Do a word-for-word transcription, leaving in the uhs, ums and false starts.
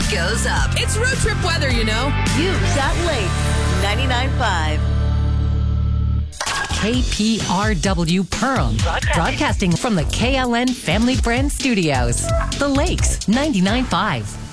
goes up. It's road trip weather, you know. You've got Lakes ninety-nine point five. K P R W Pearl. Broadcasting. Broadcasting from the K L N Family Brand Studios. The Lakes ninety-nine point five.